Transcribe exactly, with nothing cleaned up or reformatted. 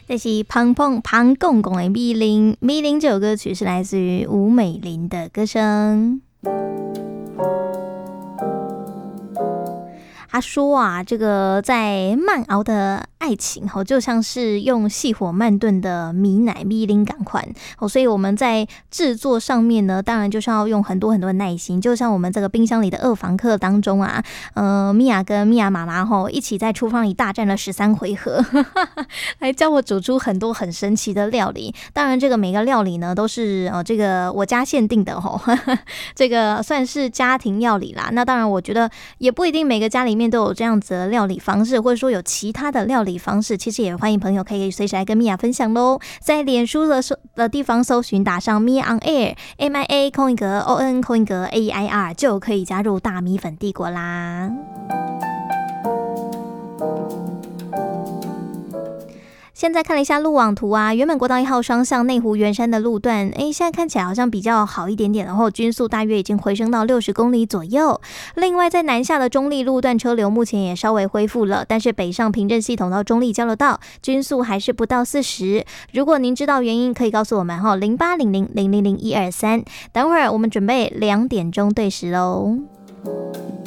这是胖胖胖公公的米林，米林这首歌曲是来自于吴美玲的歌声。他说啊，这个在慢熬的爱情就像是用细火慢炖的米奶米零感款，所以我们在制作上面呢，当然就是要用很多很多的耐心。就像我们这个冰箱里的二房客当中啊，呃，米娅跟米娅妈妈吼一起在厨房里大战了十三回合，来教我煮出很多很神奇的料理。当然，这个每个料理呢都是呃这个我家限定的吼，这个算是家庭料理啦。那当然，我觉得也不一定每个家里面都有这样子的料理方式，或者说有其他的料理方式，其实也欢迎朋友可以随时来跟米娅分享咯。在脸书的的地方搜寻打上 Mia on Air M I A 空一格 O N 空一格 A E I R 就可以加入大米粉帝国啦。现在看了一下路网图啊，原本国道一号双向内湖圆山的路段，哎，现在看起来好像比较好一点点，然后均速大约已经回升到六十公里左右。另外，在南下的中立路段车流目前也稍微恢复了，但是北上平镇系统到中立交流道均速还是不到四十。如果您知道原因，可以告诉我们哈，零八零零零零零一二三。等会儿我们准备两点钟对时喽。